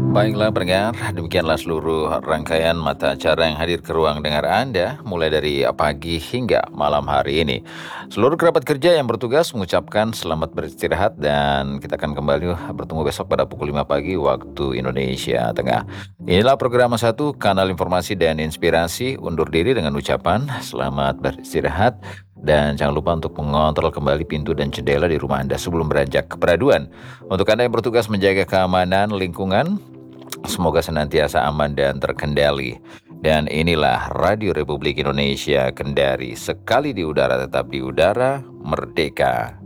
Baiklah pendengar, demikianlah seluruh rangkaian mata acara yang hadir ke ruang dengar Anda mulai dari pagi hingga malam hari ini. Seluruh kerabat kerja yang bertugas mengucapkan selamat beristirahat dan kita akan kembali bertemu besok pada pukul 5 pagi waktu Indonesia Tengah. Inilah program satu Kanal Informasi dan Inspirasi undur diri dengan ucapan selamat beristirahat dan jangan lupa untuk mengontrol kembali pintu dan jendela di rumah Anda sebelum beranjak ke peraduan. Untuk Anda yang bertugas menjaga keamanan lingkungan, semoga senantiasa aman dan terkendali. Dan inilah Radio Republik Indonesia Kendari, sekali di udara tetap di udara, merdeka.